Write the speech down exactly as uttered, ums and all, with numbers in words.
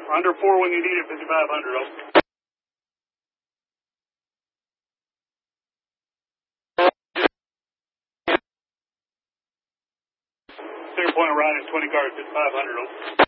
Under four when you need it, fifty-five hundred, over. Clear point right at twenty cars, fifty-five hundred, over.